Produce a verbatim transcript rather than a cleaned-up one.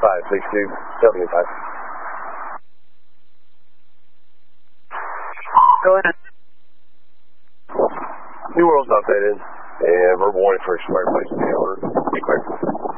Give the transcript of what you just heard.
five, six two, W five. Go ahead. New World's updated. And verbal warning for expired place to be ordered. Be clear.